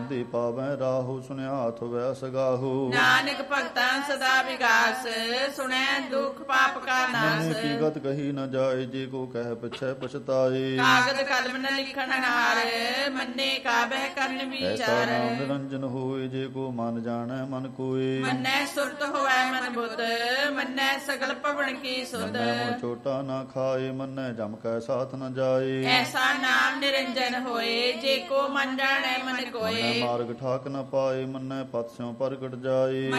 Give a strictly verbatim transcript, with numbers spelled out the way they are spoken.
ਸੰਧੀ ਪਾਵੈ ਰਾਹੂ ਸੁਨਿਆਥ ਵੈ ਸਗਾਹੂ। ਨਾਨਕ ਭਗਤਾਂ ਸਦਾ ਵਿਗਾਸ ਸੁਣੈ ਦੁਖ ਪਾਪ ਕਾ ਨਾਸ। ਮਨੇ ਕੀ ਗਤ ਕਹੀ ਨ ਜਾਏ ਜੇ ਕੋ ਕਹਿ ਪਿਛੈ ਪਛਤਾਏ। ਕਾਗਦ ਕਲਮ ਨ ਲਿਖਣ ਹਾਰ ਮੰਨੇ ਕਾਬਹਿ ਕਰਨ ਐਸਾ ਵਿਚਾਰ। ਨਾਮ ਨਿਰੰਜਨ ਹੋਏ ਜੇ ਕੋ ਮਨ ਜਾਣੈ ਮਨ ਕੋਏ। ਮੰਨੈ ਸੁਰਤ ਹੋਵੈ ਮਨ ਬੁੱਧ ਮੰਨੈ ਸਗਲ ਭਵਨ ਕੀ ਸੁਧ। ਮੰਨੈ ਮੁੜ ਛੋਟਾ ਨਾ ਖਾਏ ਮੰਨੈ ਜਮ ਕੈ ਸਾਥ ਨ ਜਾਏ। ਐਸਾ ਨਾਮ ਨਿਰੰਜਨ ਹੋਏ ਜੇ ਕੋ ਮਨ ਜਾਣੈ ਮਨ ਮੰਨੈ ਕੋਏ। ਮਾਰਗ ਠਾਕ ਨ ਪਾਏ ਮੰਨੈ ਪਤ ਸਿਉ ਪ੍ਰਗਟ ਜਾਏ।